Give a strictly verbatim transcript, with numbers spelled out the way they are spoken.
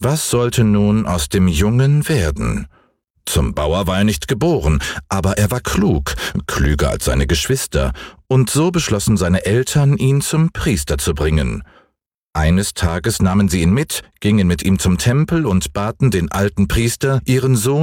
Was sollte nun aus dem Jungen werden? Zum Bauer war er nicht geboren, aber er war klug, klüger als seine Geschwister, und so beschlossen seine Eltern, ihn zum Priester zu bringen. Eines Tages nahmen sie ihn mit, gingen mit ihm zum Tempel und baten den alten Priester, ihren Sohn